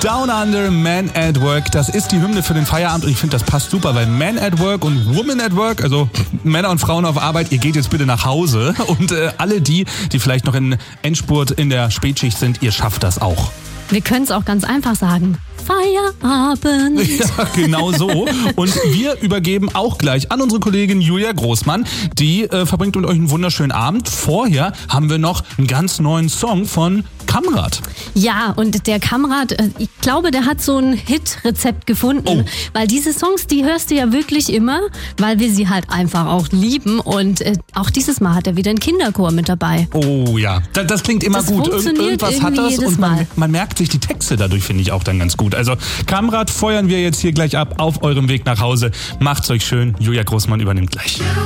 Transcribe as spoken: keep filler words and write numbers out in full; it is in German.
Down Under, Man at Work, das ist die Hymne für den Feierabend und ich finde, das passt super, weil Man at Work und Woman at Work, also Männer und Frauen auf Arbeit, ihr geht jetzt bitte nach Hause und äh, alle die, die vielleicht noch in Endspurt in der Spätschicht sind, ihr schafft das auch. Wir können es auch ganz einfach sagen. Feierabend. Ja, genau so. Und wir übergeben auch gleich an unsere Kollegin Julia Großmann. Die äh, verbringt mit euch einen wunderschönen Abend. Vorher haben wir noch einen ganz neuen Song von Kamrat. Ja, und der Kamrat, ich glaube, der hat so ein Hit-Rezept gefunden. Oh. Weil diese Songs, die hörst du ja wirklich immer, weil wir sie halt einfach auch lieben. Und äh, auch dieses Mal hat er wieder einen Kinderchor mit dabei. Oh ja, das, das klingt immer Das gut. Ir- funktioniert irgendwas hat irgendwie das jedes und man, Mal. man merkt sich die Texte dadurch, finde ich auch dann ganz gut. Also Kamrat feuern wir jetzt hier gleich ab auf eurem Weg nach Hause. Macht's euch schön. Julia Großmann übernimmt gleich.